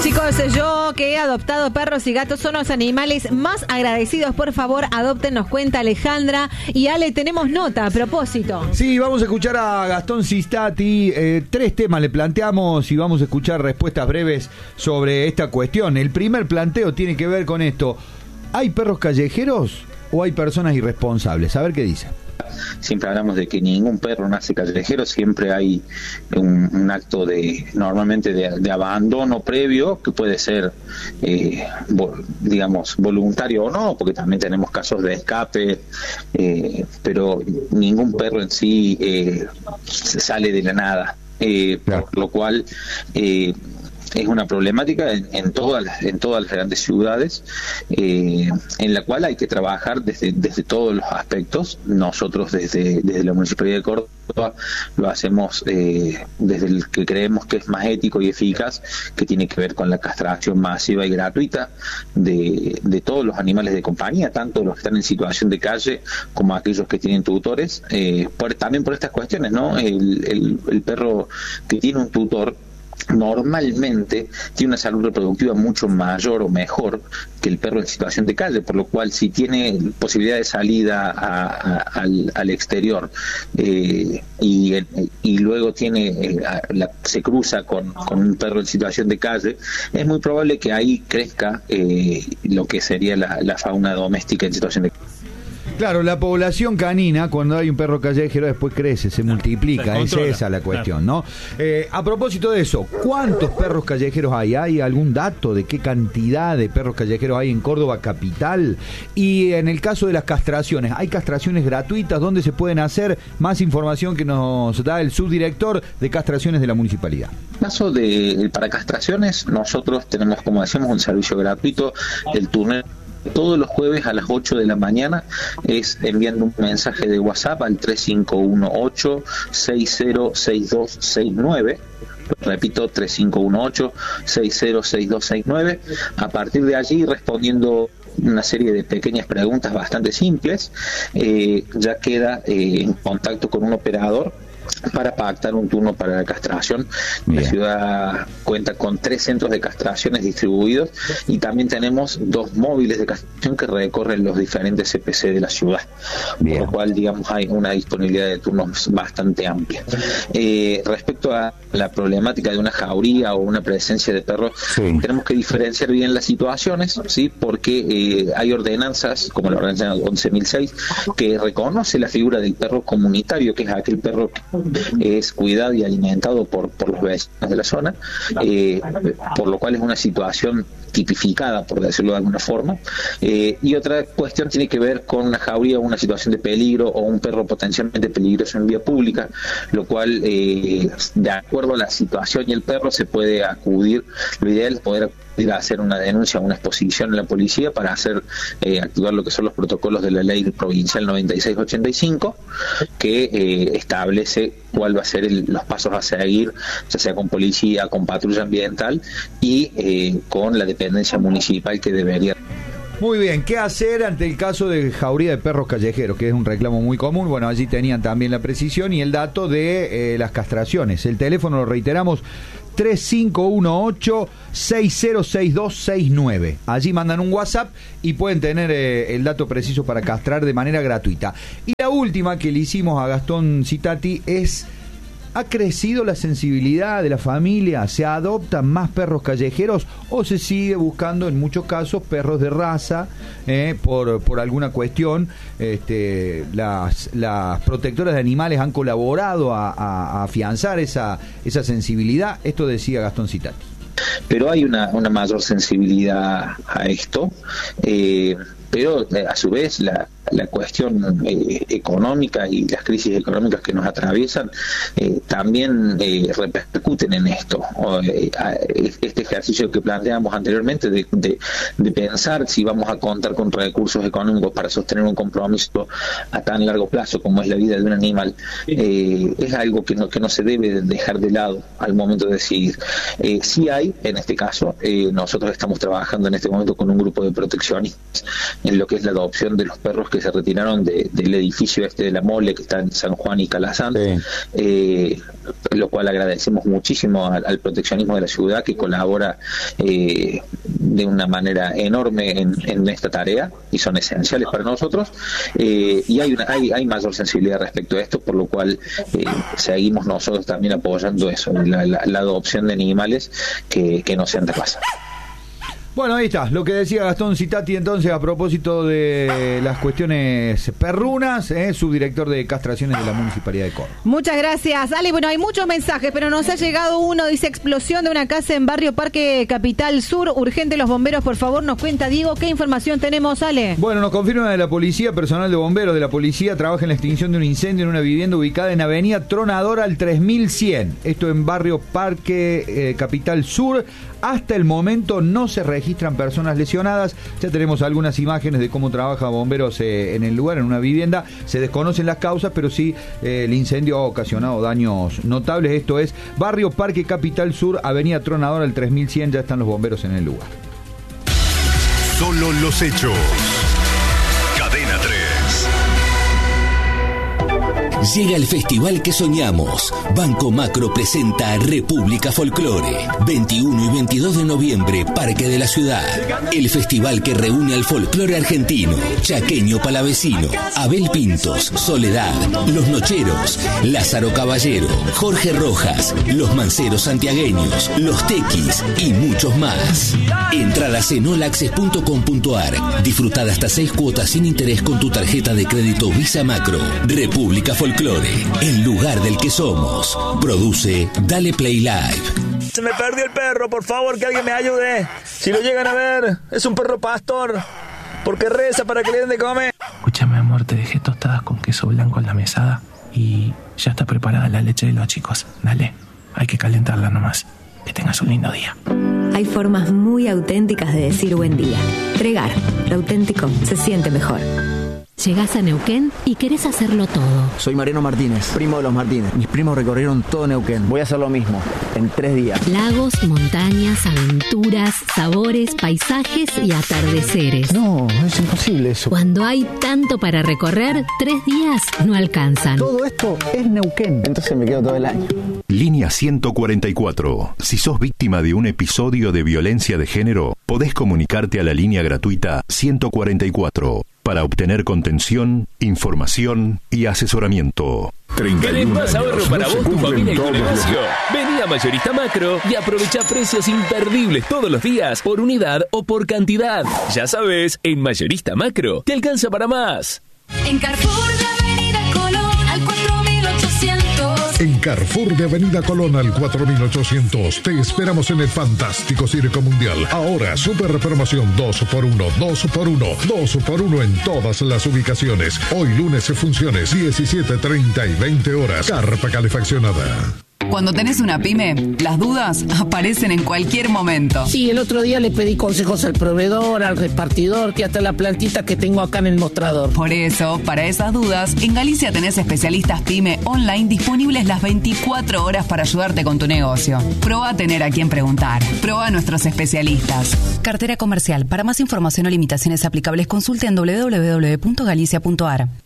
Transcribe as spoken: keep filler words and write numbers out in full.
Chicos, yo que he adoptado perros y gatos son los animales más agradecidos. Por favor, adopten, nos cuenta Alejandra. Y Ale, tenemos nota a propósito. Sí, vamos a escuchar a Gastón Cistati. Eh, tres temas le planteamos y vamos a escuchar respuestas breves sobre esta cuestión. El primer planteo tiene que ver con esto. ¿Hay perros callejeros o hay personas irresponsables? A ver qué dice. Siempre hablamos de que ningún perro nace callejero, siempre hay un, un acto de, normalmente de, de abandono previo, que puede ser, eh, vo, digamos, voluntario o no, porque también tenemos casos de escape, eh, pero ningún perro en sí eh, sale de la nada, eh, claro. Por lo cual eh, es una problemática en, en todas las, en todas las grandes ciudades, eh, en la cual hay que trabajar desde, desde todos los aspectos. Nosotros desde, desde la Municipalidad de Córdoba lo hacemos eh, desde el que creemos que es más ético y eficaz, que tiene que ver con la castración masiva y gratuita de, de todos los animales de compañía, tanto los que están en situación de calle como aquellos que tienen tutores, eh, por, también por estas cuestiones, ¿no? El, el, el perro que tiene un tutor normalmente tiene una salud reproductiva mucho mayor o mejor que el perro en situación de calle, por lo cual si tiene posibilidad de salida a, a, al, al exterior eh, y, y luego tiene eh, la, se cruza con, con un perro en situación de calle, es muy probable que ahí crezca eh, lo que sería la, la fauna doméstica en situación de calle. Claro, la población canina, cuando hay un perro callejero, después crece, se multiplica, es esa la cuestión, ¿no? Eh, a propósito de eso, ¿cuántos perros callejeros hay? ¿Hay algún dato de qué cantidad de perros callejeros hay en Córdoba capital? Y en el caso de las castraciones, ¿hay castraciones gratuitas? ¿Dónde se pueden hacer? Más información que nos da el subdirector de castraciones de la municipalidad. En caso de para castraciones, nosotros tenemos, como decíamos, un servicio gratuito del túnel. Todos los jueves a las ocho de la mañana es enviando un mensaje de WhatsApp al tres cinco uno ocho, seis cero seis dos seis nueve. Repito, tres cinco uno ocho, seis cero seis dos seis nueve. A partir de allí, respondiendo una serie de pequeñas preguntas bastante simples, eh, ya queda eh, en contacto con un operador para pactar un turno para la castración. Bien. La ciudad cuenta con tres centros de castraciones distribuidos y también tenemos dos móviles de castración que recorren los diferentes C P C de la ciudad. Bien. Por lo cual, digamos, hay una disponibilidad de turnos bastante amplia. Eh, respecto a la problemática de una jauría o una presencia de perros, sí, tenemos que diferenciar bien las situaciones, ¿sí? Porque eh, hay ordenanzas, como la ordenanza once mil seis, que reconoce la figura del perro comunitario, que es aquel perro que es cuidado y alimentado por, por los vecinos de la zona, eh, por lo cual es una situación tipificada, por decirlo de alguna forma. Eh, y otra cuestión tiene que ver con una jauría o una situación de peligro o un perro potencialmente peligroso en vía pública, lo cual, eh, de acuerdo a la situación y el perro, se puede acudir. Lo ideal es poder ir a hacer una denuncia o una exposición en la policía para hacer eh, activar lo que son los protocolos de la ley provincial noventa y seis ochenta y cinco, que eh, establece cuál va a ser el, los pasos a seguir, ya sea con policía, con patrulla ambiental y eh, con la dependencia municipal que debería. Muy bien, ¿qué hacer ante el caso de jauría de perros callejeros, que es un reclamo muy común? Bueno, allí tenían también la precisión y el dato de eh, las castraciones. El teléfono, lo reiteramos, tres cinco uno ocho, seis cero seis dos seis nueve. Allí mandan un WhatsApp y pueden tener eh, el dato preciso para castrar de manera gratuita. Y la última que le hicimos a Gastón Cistati es: ¿ha crecido la sensibilidad de la familia? ¿Se adoptan más perros callejeros o se sigue buscando en muchos casos perros de raza eh, por, por alguna cuestión? Este, las, las protectoras de animales han colaborado a, a, a afianzar esa, esa sensibilidad. Esto decía Gastón Cistati. Pero hay una, una mayor sensibilidad a esto, eh, pero a su vez la la cuestión eh, económica y las crisis económicas que nos atraviesan eh, también eh, repercuten en esto. O, eh, este ejercicio que planteamos anteriormente de, de, de pensar si vamos a contar con recursos económicos para sostener un compromiso a tan largo plazo como es la vida de un animal, eh, es algo que no, que no se debe dejar de lado al momento de decidir. Eh, sí hay, en este caso, eh, nosotros estamos trabajando en este momento con un grupo de proteccionistas en lo que es la adopción de los perros que se retiraron de, del edificio este de la Mole que está en San Juan y Calazán, sí. eh, lo cual agradecemos muchísimo al, al proteccionismo de la ciudad, que colabora eh, de una manera enorme en, en esta tarea y son esenciales para nosotros, eh, y hay, una, hay, hay mayor sensibilidad respecto a esto, por lo cual eh, seguimos nosotros también apoyando eso, la, la, la adopción de animales que, que no sean de raza. Bueno, ahí está, lo que decía Gastón Citati entonces a propósito de las cuestiones perrunas, eh, subdirector de castraciones de la Municipalidad de Córdoba. Muchas gracias, Ale. Bueno, hay muchos mensajes, pero nos ha llegado uno, dice explosión de una casa en barrio Parque Capital Sur, urgente los bomberos, por favor, nos cuenta Diego, ¿qué información tenemos, Ale? Bueno, nos confirma de la policía, personal de bomberos de la policía trabaja en la extinción de un incendio en una vivienda ubicada en Avenida Tronadora al tres mil cien, esto en barrio Parque eh, Capital Sur. Hasta el momento no se registran personas lesionadas. Ya tenemos algunas imágenes de cómo trabaja bomberos eh, en el lugar, en una vivienda. Se desconocen las causas, pero sí eh, el incendio ha ocasionado daños notables. Esto es barrio Parque Capital Sur, Avenida Tronadora, el tres mil cien. Ya están los bomberos en el lugar. Solo los hechos. Cadena tres. Llega el festival que soñamos. Banco Macro presenta República Folclore. veintiuno y veintidós de noviembre, Parque de la Ciudad. El festival que reúne al folclore argentino, chaqueño palavecino, Abel Pintos, Soledad, Los Nocheros, Lázaro Caballero, Jorge Rojas, Los Manceros Santiagueños, Los Tequis y muchos más. Entradas en olaxes punto com punto ar. Disfrutad hasta seis cuotas sin interés con tu tarjeta de crédito Visa Macro. República Folclore. El lugar del que somos. Produce Dale Play Live. Se me perdió el perro, por favor, que alguien me ayude. Si lo llegan a ver, es un perro pastor, porque reza para que le den de comer. Escúchame, amor, te dejé tostadas con queso blanco en la mesada y ya está preparada la leche de los chicos. Dale, hay que calentarla nomás. Que tengas un lindo día. Hay formas muy auténticas de decir buen día. Tregar, lo auténtico se siente mejor. Llegás a Neuquén y querés hacerlo todo. Soy Mariano Martínez, primo de los Martínez. Mis primos recorrieron todo Neuquén. Voy a hacer lo mismo, en tres días. Lagos, montañas, aventuras, sabores, paisajes y atardeceres. No, es imposible eso. Cuando hay tanto para recorrer, tres días no alcanzan. Todo esto es Neuquén. Entonces me quedo todo el año. Línea ciento cuarenta y cuatro. Si sos víctima de un episodio de violencia de género, podés comunicarte a la línea gratuita ciento cuarenta y cuatro para obtener contención, información y asesoramiento. ¿Querés más ahorro para vos, tu familia y tu negocio? Vení a Mayorista Macro y aprovecha precios imperdibles todos los días, por unidad o por cantidad. Ya sabes, en Mayorista Macro te alcanza para más. En Carrefour de Avenida Colón al cuatro mil ochocientos. En Carrefour de Avenida Colón al cuatro mil ochocientos te esperamos en el fantástico Circo Mundial. Ahora, super promoción dos por uno, dos por uno, dos por uno en todas las ubicaciones. Hoy lunes funciones diecisiete, treinta y veinte horas. Carpa calefaccionada. Cuando tenés una pyme, las dudas aparecen en cualquier momento. Sí, el otro día le pedí consejos al proveedor, al repartidor, que hasta la plantita que tengo acá en el mostrador. Por eso, para esas dudas, en Galicia tenés especialistas pyme online disponibles las veinticuatro horas para ayudarte con tu negocio. Probá a tener a quien preguntar. Probá a nuestros especialistas. Cartera comercial. Para más información o limitaciones aplicables, consulte en doble u doble u doble u punto galicia punto ar.